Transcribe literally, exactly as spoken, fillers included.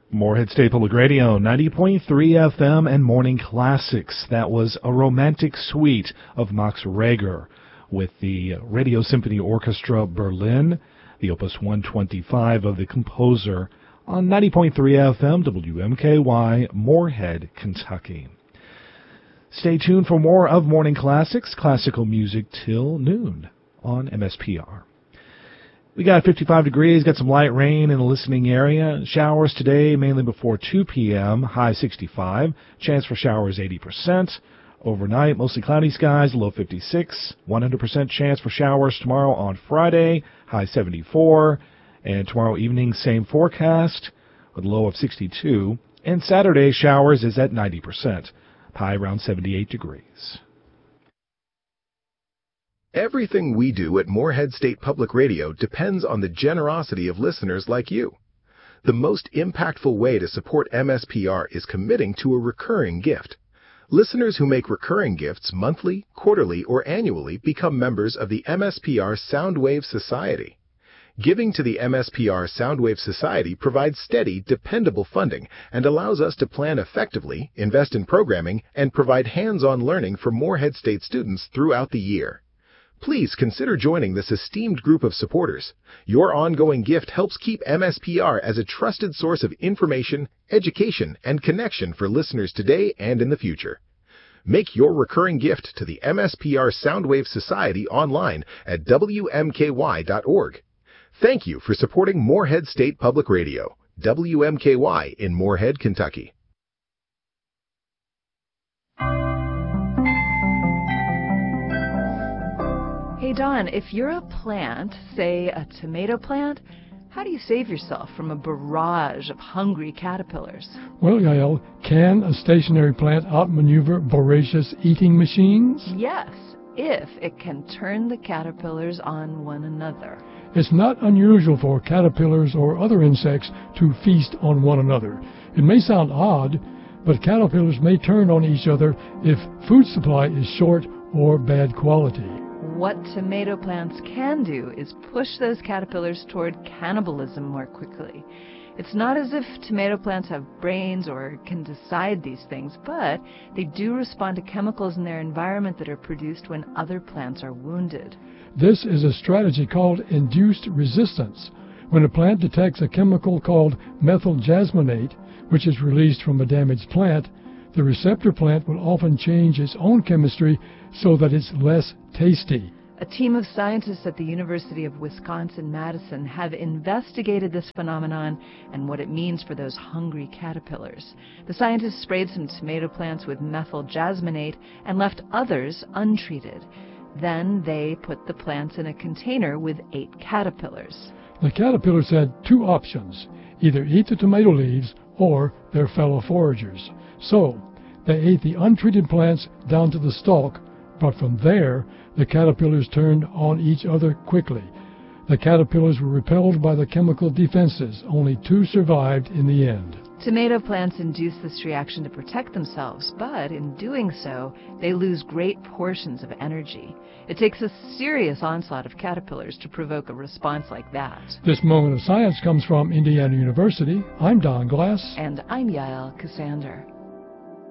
Morehead State Public Radio, ninety point three F M and Morning Classics. That was A Romantic Suite of Max Reger with the Radio Symphony Orchestra Berlin, the Opus one twenty-five of the composer, on ninety point three F M, W M K Y, Morehead, Kentucky. Stay tuned for more of Morning Classics, classical music till noon on M S P R. We got fifty-five degrees, got some light rain in the listening area. Showers today, mainly before two p.m., high sixty-five. Chance for showers eighty percent. Overnight, mostly cloudy skies, low fifty-six. one hundred percent chance for showers tomorrow on Friday, high seventy-four. And tomorrow evening, same forecast, with a low of sixty-two. And Saturday, showers is at ninety percent, high around seventy-eight degrees. Everything we do at Morehead State Public Radio depends on the generosity of listeners like you. The most impactful way to support M S P R is committing to a recurring gift. Listeners who make recurring gifts monthly, quarterly, or annually become members of the M S P R Soundwave Society. Giving to the M S P R Soundwave Society provides steady, dependable funding and allows us to plan effectively, invest in programming, and provide hands-on learning for Morehead State students throughout the year. Please consider joining this esteemed group of supporters. Your ongoing gift helps keep M S P R as a trusted source of information, education, and connection for listeners today and in the future. Make your recurring gift to the M S P R Soundwave Society online at W M K Y dot org. Thank you for supporting Morehead State Public Radio, W M K Y in Morehead, Kentucky. Hey, Don, if you're a plant, say a tomato plant, how do you save yourself from a barrage of hungry caterpillars? Well, Yael, can a stationary plant outmaneuver voracious eating machines? Yes, if it can turn the caterpillars on one another. It's not unusual for caterpillars or other insects to feast on one another. It may sound odd, but caterpillars may turn on each other if food supply is short or bad quality. What tomato plants can do is push those caterpillars toward cannibalism more quickly. It's not as if tomato plants have brains or can decide these things, but they do respond to chemicals in their environment that are produced when other plants are wounded. This is a strategy called induced resistance. When a plant detects a chemical called methyl jasmonate, which is released from a damaged plant, the receptor plant will often change its own chemistry so that it's less tasty. A team of scientists at the University of Wisconsin-Madison have investigated this phenomenon and what it means for those hungry caterpillars. The scientists sprayed some tomato plants with methyl jasmonate and left others untreated. Then they put the plants in a container with eight caterpillars. The caterpillars had two options, either eat the tomato leaves or their fellow foragers. So, they ate the untreated plants down to the stalk, but from there, the caterpillars turned on each other quickly. The caterpillars were repelled by the chemical defenses. Only two survived in the end. Tomato plants induce this reaction to protect themselves, but in doing so, they lose great portions of energy. It takes a serious onslaught of caterpillars to provoke a response like that. This moment of science comes from Indiana University. I'm Don Glass. And I'm Yael Cassander.